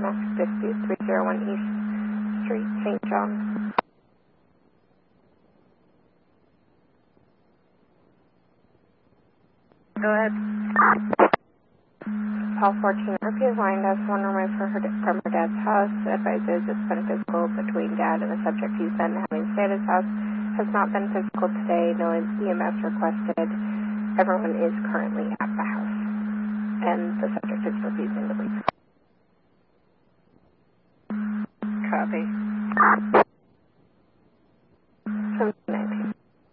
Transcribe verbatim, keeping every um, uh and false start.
domestic dispute, three oh one East Street, Saint John. Go ahead. Call fourteen, Rupia's line has one removed for her, from her dad's house. Advises it's been physical between dad and the subject he's been having stay at his house. Has not been physical today. No E M S requested. Everyone is currently at the house. And the subject is refusing to leave.